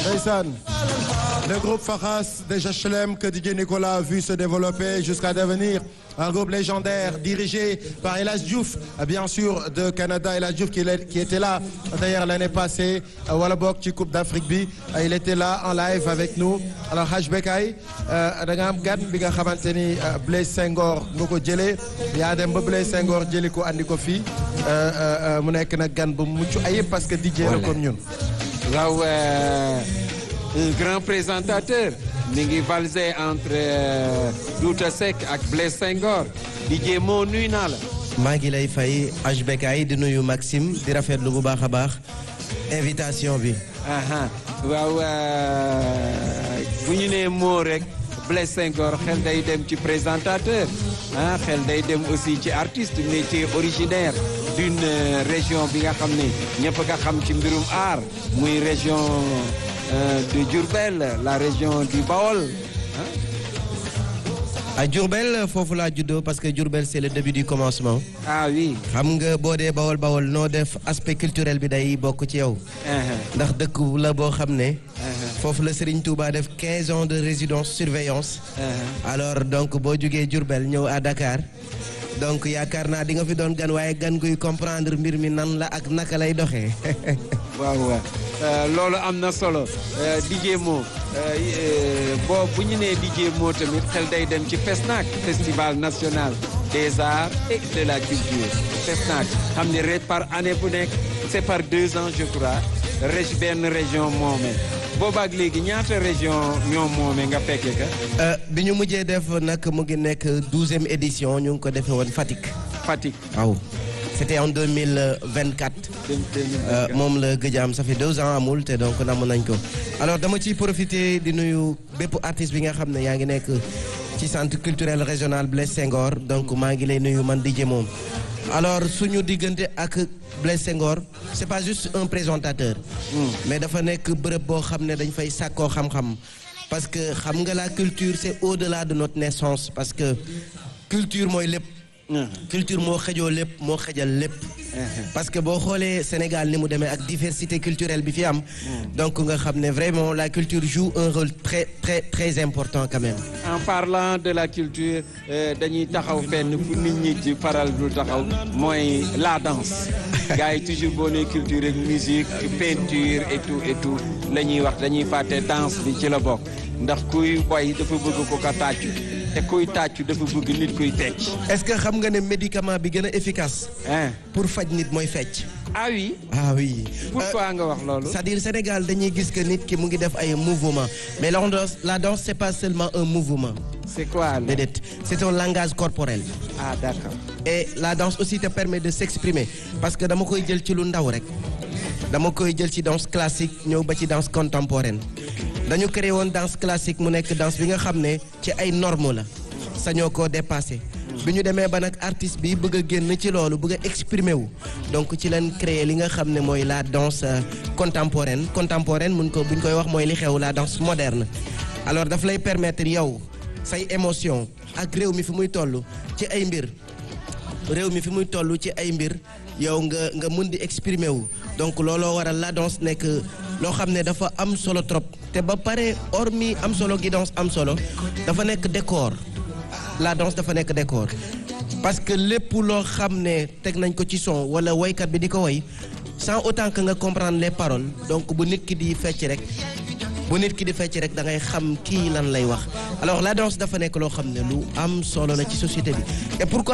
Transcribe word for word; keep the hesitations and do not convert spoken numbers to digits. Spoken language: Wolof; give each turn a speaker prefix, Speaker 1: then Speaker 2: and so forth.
Speaker 1: Ndeysaan. Le groupe Faras des H L M que D J Nicolas a vu se développer jusqu'à devenir un groupe légendaire dirigé par El Hadj Diouf, bien sûr de Canada. El Hadj Diouf qui, qui était là d'ailleurs l'année passée wala boog ci Coupe d'Afrique bi il était là en live avec nous. Alors Hadj Bekay da nga am gan bi nga xamante ni Blaise Senghor nga ko jëlee yaa dem ba Blaise Senghor jëli ko andi ko fii mu nekk nag gan bu mucc ayib parce que D J la comme ñun.
Speaker 2: waaw un grand présentateur mi ngi valser entre Douta Seck ak Blaise Senghor D J moo nuyu naa la.
Speaker 3: maa ngi lay fay H B K di nuyu Maxime di rafetlu bu baax a baax invitation bi.
Speaker 2: waaw bu ñu nee moo rek Blaise Senghor xel day dem ci présentateur ah xel day dem aussi ci artiste mais ci originaire d'une région bi nga xam ne ñëpp nga xam ci mbirum art muy région de Diourbel la région du Baol.
Speaker 3: à Diourbel foofu laa juddoo parce que Diourbel c'est le début du commencement.
Speaker 2: ah oui.
Speaker 3: xam nga boo dee Bawol Bawol noo def aspect culturel bi day bokk ci yow. ndax dëkk la boo xam ne. foofu la Serigne Touba def quinze ans de résidence surveillance. alors donc boo jugee Diourbel ñëw à Dakar. donc yaakaar naa di nga fi doon gan waaye gan guy comprendre mbir mi nan la ak naka lay doxee.
Speaker 2: waaw waaw loolu am na solo D J Mo boo bu ñu nee D J Mo tamit xel day dem ci FESNAC festival national des arts et de la culture FESNAC xam ne ret par année bu nekk c'est par deux ans je crois régi benn région moome boobaak léegi ñaata région ñoo moome nga fekke ka
Speaker 3: bi ñu mujjee def nag mu ngi nekk douzième édition ñu ngi ko defee woon Fatick.
Speaker 2: Fatick
Speaker 3: waaw c'était en deux mille vingt-quatre. moom la gëj a am ça fait deux ans amul te donc namm nañ ko. alors dama ciy profiter di nuyu bépp artiste bi nga xam ne yaa ngi nekk ci centre culturel régional Blaise Senghor donc maa ngi lay nuyu man D J moom. alors suñu diggante ak Blaise Senghor c'est pas juste un présentateur. mais dafa nekk bërëb boo xam ne dañ fay sàkkoo xam-xam. parce que xam nga la culture c'est au-delà de notre naissance parce que culture mooy lépp. culture moo xëjoo lépp moo xëjal lépp. parce que boo xoolee Sénégal ni mu demee ak diversité culturelle bi fi am. donc nga xam ne vraiment la culture joue un rôle très très très important quand même.
Speaker 2: en parlant de la culture dañuy taxaw fenn fu nit ñi di faral du taxaw mooy la danse. gars yi toujours boo nee culture ak musique peinture et tout et tout la ñuy wax dañuy fàtte danse bi ci la bokk ndax kuy way dafa bëgg ko ka tàccu te kuy tàccu dafa bëgg nit kuy fecc.
Speaker 3: est-ce que xam nga ne médicament bi gën a efficace. pour faj nit mooy fecc.
Speaker 2: ah oui.
Speaker 3: ah oui.
Speaker 2: pourquoi nga wax loolu.
Speaker 3: c'est-à-dire Sénégal dañuy gis que nit ki mu ngi def ay mouvement mais la danse la danse c'est pas seulement un mouvement.
Speaker 2: c'est quoi là.
Speaker 3: déedéet c'est un langage corporel.
Speaker 2: ah d'accord.
Speaker 3: et la danse aussi te permet de s'exprimer parce que dama koy jël ci lu ndaw rek dama koy jël ci danse classique ñëw ba ci danse contemporaine dañu créé woon danse classique mu nekk danse bi nga xam ne ci ay normes la sañoo koo dépassé. bi ñu demee ba nag artiste bi bëgg a génn ci loolu bëgg a exprimer wu donc ci leen créer li nga xam ne mooy la danse contemporaine contemporaine mun ko bu ñu koy wax mooy li xew la danse moderne. alors daf lay permettre yow say émotion ak réew mi fi muy toll ci ay mbir réew mi fi muy toll ci ay mbir yow nga nga mun di exprimer wu donc looloo waral la danse nekk loo xam ne dafa am solo trop te ba pare hormis am solo gi danse am solo dafa nekk décor. la danse dafa nekk décor parce que lépp loo xam ne teg nañ ko ci son wala woykat bi di ko woy sans autant que nga comprendre les paroles donc bu nit ki di fecc rek bu nit ki di fecc rek da ngay xam kii lan lay wax alors la danse dafa nekk loo xam ne lu am solo la ci société bi et pourquoi